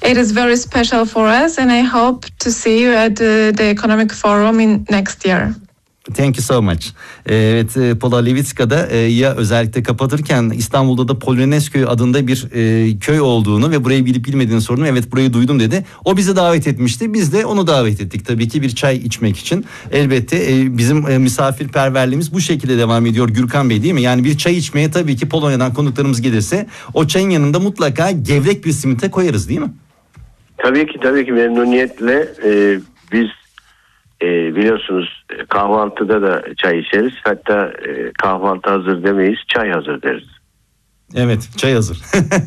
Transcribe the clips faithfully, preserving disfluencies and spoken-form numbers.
it is very special for us, and I hope to see you at the, the Economic Forum in next year. Thank you so much. Evet, Pola Levitska'da ya özellikle kapatırken İstanbul'da da Polonezköy adında bir e, köy olduğunu ve burayı bilip bilmediğini sordum. Evet, burayı duydum dedi. O bizi davet etmişti. Biz de onu davet ettik tabii ki bir çay içmek için. Elbette e, bizim e, misafirperverliğimiz bu şekilde devam ediyor Gürkan Bey, değil mi? Yani bir çay içmeye tabii ki Polonya'dan konuklarımız gelirse o çayın yanında mutlaka gevrek bir simite koyarız, değil mi? Tabii ki tabii ki memnuniyetle e, biz E, biliyorsunuz kahvaltıda da çay içeriz. Hatta e, kahvaltı hazır demeyiz, çay hazır deriz. Evet, çay hazır.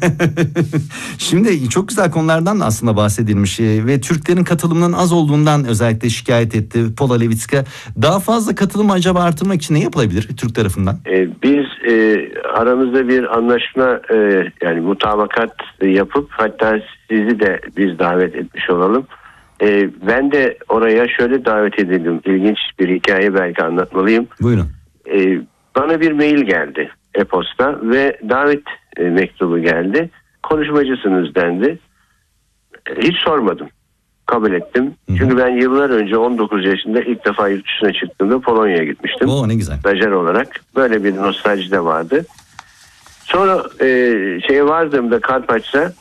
Şimdi çok güzel konulardan aslında bahsedilmiş e, ve Türklerin katılımının az olduğundan özellikle şikayet etti Pola Levitska. Daha fazla katılımı acaba artırmak için ne yapılabilir Türk tarafından? E, biz e, aramızda bir anlaşma e, yani mutabakat yapıp hatta sizi de biz davet etmiş olalım. Ee, ben de oraya şöyle davet edildim. İlginç bir hikaye belki anlatmalıyım. Buyurun. Ee, bana bir mail geldi e-posta ve davet e, mektubu geldi. Konuşmacısınız dendi. Ee, hiç sormadım. Kabul ettim. Hı-hı. Çünkü ben yıllar önce on dokuz yaşında ilk defa yurt dışına çıktığımda Polonya'ya gitmiştim. Oo, ne güzel. Stajyer olarak. Böyle bir nostalji de vardı. Sonra e, şeye vardığımda Karpaç'ta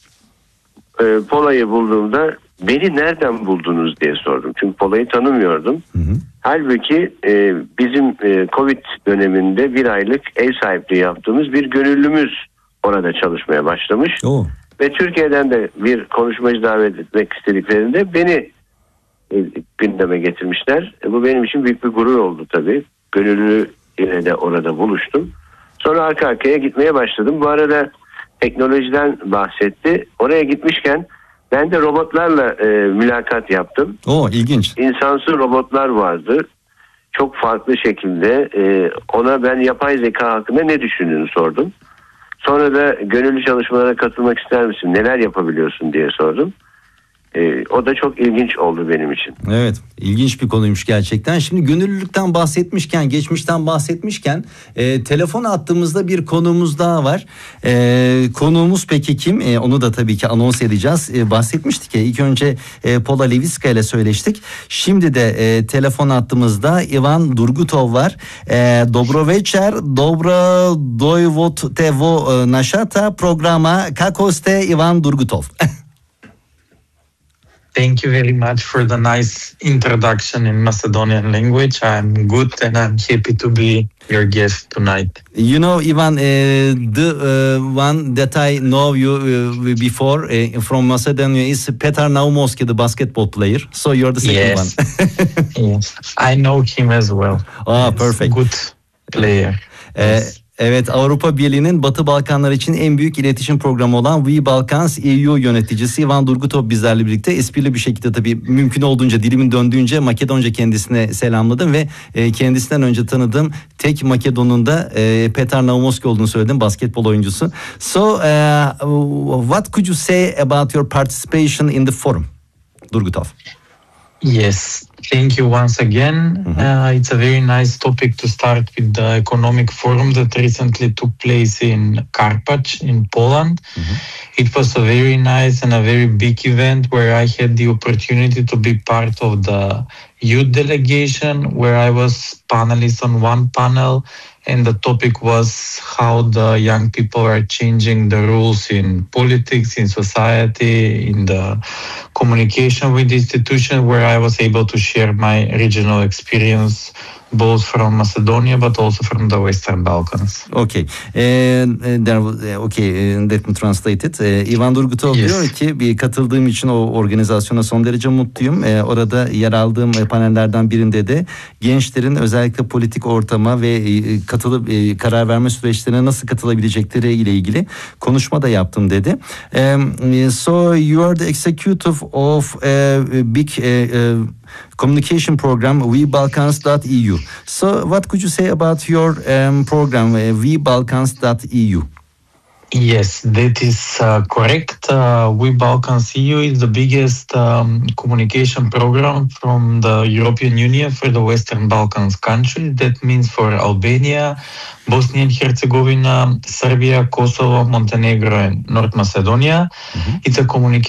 e, Pola'yı bulduğumda beni nereden buldunuz diye sordum. Çünkü Pola'yı tanımıyordum. Hı hı. Halbuki e, bizim e, Covid döneminde bir aylık ev sahipliği yaptığımız bir gönüllümüz orada çalışmaya başlamış. Oo. Ve Türkiye'den de bir konuşmacı davet etmek istediklerinde beni e, gündeme getirmişler. E, bu benim için büyük bir gurur oldu tabii. Gönüllü ile de orada buluştum. Sonra arka arkaya gitmeye başladım. Bu arada teknolojiden bahsetti. Oraya gitmişken ben de robotlarla e, mülakat yaptım. Oo, ilginç. İnsansı robotlar vardı. Çok farklı şekilde e, ona ben yapay zeka hakkında ne düşündüğünü sordum. Sonra da gönüllü çalışmalara katılmak ister misin? Neler yapabiliyorsun diye sordum. E, o da çok ilginç oldu benim için. Evet, ilginç bir konuymuş gerçekten. Şimdi gönüllülükten bahsetmişken, geçmişten bahsetmişken e, telefon attığımızda bir konuğumuz daha var. E, konuğumuz peki kim? E, onu da tabii ki anons edeceğiz. E, bahsetmiştik ya ilk önce e, Pola Levitska ile söyleştik. Şimdi de e, telefon attığımızda Ivan Durgutov var. E, Dobro večer, dobro dojvotevo našata programa. Kako ste, Ivan Durgutov? Thank you very much for the nice introduction in Macedonian language. I'm good and I'm happy to be your guest tonight. You know, Ivan, uh, the uh, one that I know you uh, before uh, from Macedonia is Petar Naumovski, the basketball player. So you're the second yes. one. Yes, I know him as well. Ah, perfect. Good player. Uh, yes. Evet, Avrupa Birliği'nin Batı Balkanlar için en büyük iletişim programı olan We Balkans E U yöneticisi Ivan Durgutov bizlerle birlikte. Esprili bir şekilde tabii mümkün olduğunca dilimin döndüğünce Makedonca kendisine selamladım ve kendisinden önce tanıdığım tek Makedon'un da Petar Naumovski olduğunu söyledim, basketbol oyuncusu. So, uh, what could you say about your participation in the forum, Durgutov? Yes, thank you once again. Mm-hmm. Uh, it's a very nice topic to start with the economic forum that recently took place in Karpacz in Poland. Mm-hmm. It was a very nice and a very big event where I had the opportunity to be part of the youth delegation, where I was panelist on one panel, and the topic was how the young people are changing the rules in politics, in society, in the communication with the institution, where I was able to share my regional experience both from Macedonia but also from the Western Balkans. Okay. Ee, there, okay, let me translate it. Ee, Ivan Durgutov yes. diyor ki bir katıldığım için o organizasyona son derece mutluyum. Ee, orada yer aldığım panellerden birinde de gençlerin özellikle politik ortama ve katılıp e, karar verme süreçlerine nasıl katılabilecekleri ile ilgili konuşma da yaptım dedi. Um, so you are the executive of a big uh, communication program we balkans dot e u. So what could you say about your um, program uh, we balkans dot e u? Yes, that is uh, correct. Uh, We Balkans E U is the biggest um, communication program from the European Union for the Western Balkans countries. That means for Albania, Bosnia and Herzegovina, Serbia, Kosovo, Montenegro, and North Macedonia. Mm-hmm. It's a communication